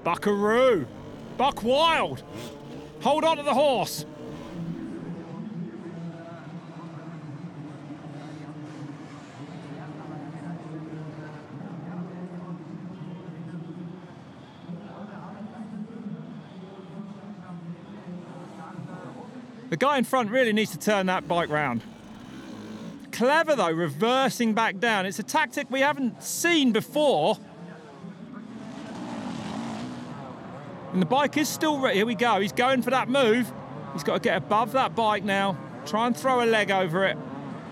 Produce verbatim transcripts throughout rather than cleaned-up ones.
Buckaroo. Buck wild. Hold on to the horse. The guy in front really needs to turn that bike round. Clever though, reversing back down. It's a tactic we haven't seen before. And the bike is still ready. Here we go. He's going for that move. He's got to get above that bike now. Try and throw a leg over it.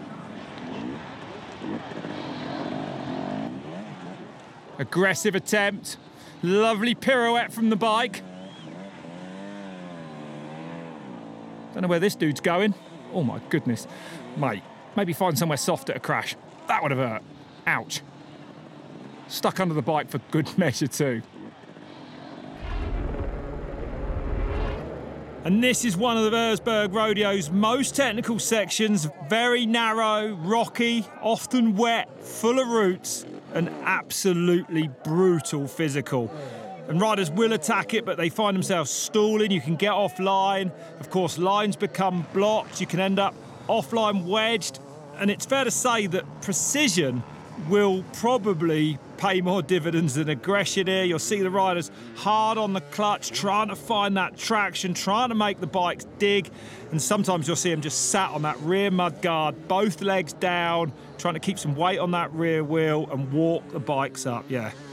Aggressive attempt. Lovely pirouette from the bike. Don't know where this dude's going. Oh my goodness. Mate, maybe find somewhere soft at a crash. That would have hurt. Ouch. Stuck under the bike for good measure too. And this is one of the Wurzburg Rodeo's most technical sections. Very narrow, rocky, often wet, full of roots, and absolutely brutal physical. And riders will attack it, but they find themselves stalling. You can get offline. Of course, lines become blocked. You can end up offline wedged. And it's fair to say that precision will probably pay more dividends than aggression here. You'll see the riders hard on the clutch, trying to find that traction, trying to make the bikes dig. And sometimes you'll see them just sat on that rear mud guard, both legs down, trying to keep some weight on that rear wheel and walk the bikes up. Yeah,